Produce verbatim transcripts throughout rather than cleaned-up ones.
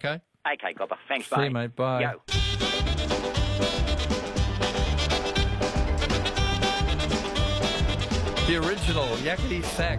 okay? Okay, Gopper. Thanks, See mate. you, mate. Bye. Yo. The original Yakety Sax.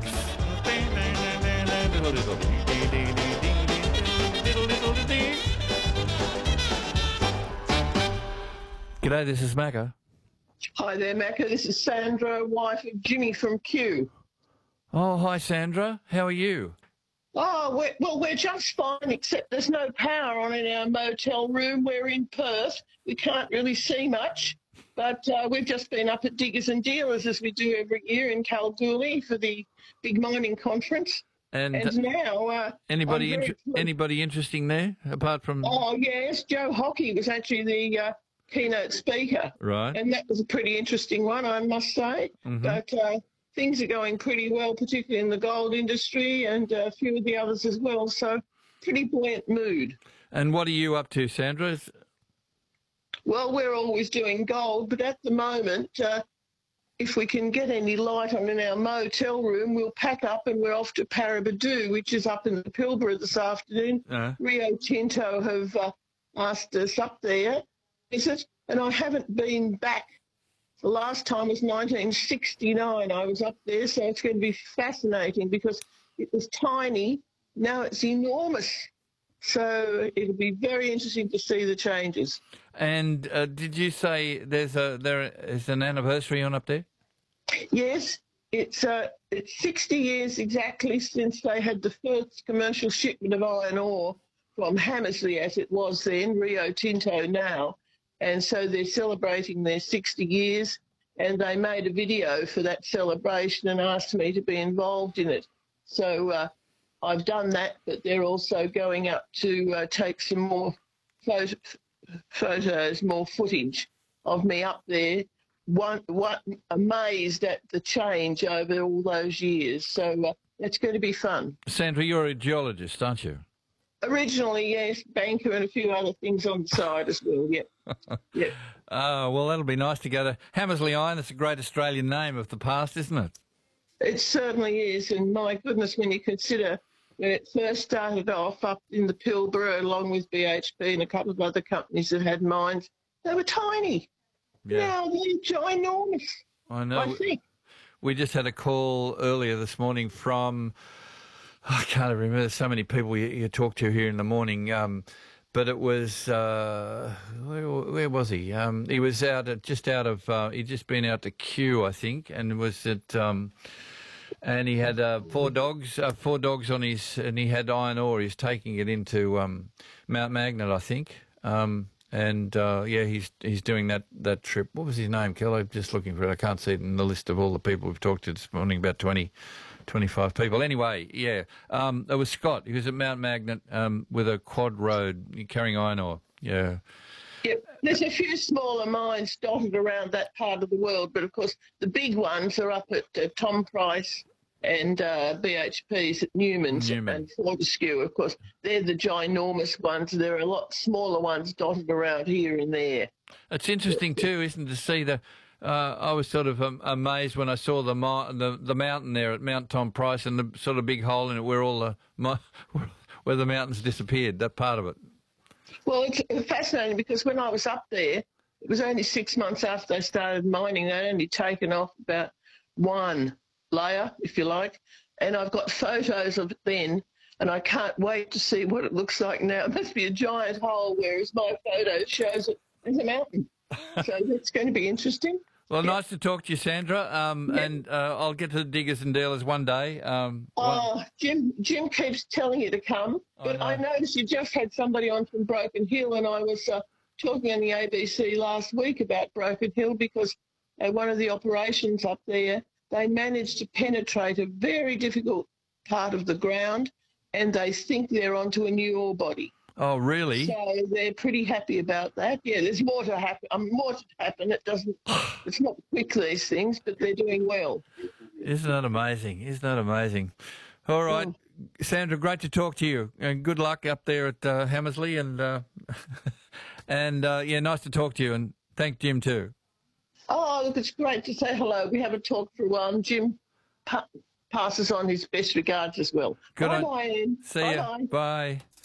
G'day, this is Macca. Hi there, Macca. This is Sandra, wife of Jimmy from Kew. Oh, hi, Sandra. How are you? Oh, we're, well, we're just fine, except there's no power on in our motel room. We're in Perth. We can't really see much, but uh, we've just been up at Diggers and Dealers, as we do every year in Kalgoorlie for the big mining conference. And, And now... Uh, anybody I'm very inter- pleased- anybody interesting there, apart from... Oh, yes, Joe Hockey was actually the uh, keynote speaker. Right. And that was a pretty interesting one, I must say. Mhm. But uh, things are going pretty well, particularly in the gold industry and uh, a few of the others as well. So pretty buoyant mood. And what are you up to, Sandra? Is- Well, we're always doing gold, but at the moment, uh, if we can get any light on in our motel room, we'll pack up and we're off to Paraburdoo, which is up in the Pilbara this afternoon. Uh. Rio Tinto have uh, asked us up there. Is it? And I haven't been back. The last time was nineteen sixty-nine. I was up there, so it's going to be fascinating because it was tiny. Now it's enormous. So it'll be very interesting to see the changes. And uh, did you say there's a there is an anniversary on up there? Yes, it's uh, it's sixty years exactly since they had the first commercial shipment of iron ore from Hammersley, as it was then, Rio Tinto now. And so they're celebrating their sixty years, and they made a video for that celebration and asked me to be involved in it. So uh, I've done that, but they're also going up to uh, take some more photo- photos, more footage of me up there, one, one, amazed at the change over all those years. So uh, it's going to be fun. Sandra, you're a geologist, aren't you? Originally, yes, banker and a few other things on the side as well, yeah. yeah. Oh, well, that'll be nice to go to Hammersley Iron. It's a great Australian name of the past, isn't it? It certainly is, and my goodness, when you consider when it first started off up in the Pilbara, along with B H P and a couple of other companies that had mines, they were tiny. Yeah. Now they're ginormous, I know. I think. We just had a call earlier this morning from, I can't remember, there's so many people you, you talk to here in the morning, um, but it was, uh, where, where was he? Um, he was out at, just out of, uh, he'd just been out to Kew, I think, and was at, um, and he had uh, four dogs, uh, four dogs on his, and he had iron ore. He's taking it into um, Mount Magnet, I think. Um, and uh, yeah, he's he's doing that, that trip. What was his name, Kel? I'm just looking for it. I can't see it in the list of all the people we've talked to this morning, about twenty, twenty-five people. Anyway, yeah, um, it was Scott. He was at Mount Magnet um, with a quad road carrying iron ore. Yeah. Yep. There's a few smaller mines dotted around that part of the world, but of course the big ones are up at uh, Tom Price and uh, B H P's at Newman's Newman. and Fortescue. Of course, they're the ginormous ones. There are a lot smaller ones dotted around here and there. It's interesting too, isn't it, to see the. Uh, I was sort of um, amazed when I saw the, the the mountain there at Mount Tom Price and the sort of big hole in it where all the where the mountains disappeared. That part of it. Well, it's fascinating because when I was up there, it was only six months after they started mining. They'd only taken off about one layer, if you like, and I've got photos of it then, and I can't wait to see what it looks like now. It must be a giant hole, whereas my photo shows it as a mountain. So that's going to be interesting. Well, Yeah. nice to talk to you, Sandra, um, Yeah. and uh, I'll get to the Diggers and Dealers one day. Um, one- Oh, Jim, Jim keeps telling you to come, but I I, know. noticed you just had somebody on from Broken Hill, and I was uh, talking on the A B C last week about Broken Hill because uh, one of the operations up there, they managed to penetrate a very difficult part of the ground, and they think they're onto a new ore body. Oh, really? So they're pretty happy about that. Yeah, there's more to happen. Um, more to happen. It doesn't. It's not quick, these things, but they're doing well. Isn't that amazing? Isn't that amazing? All right, Sandra, great to talk to you, and good luck up there at uh, Hammersley, and uh, and uh, yeah, nice to talk to you, and thank Jim too. Oh, look, it's great to say hello. We haven't talked for a while, and Jim pa- passes on his best regards as well. Good bye on- bye, Ian. See bye ya. bye. Bye.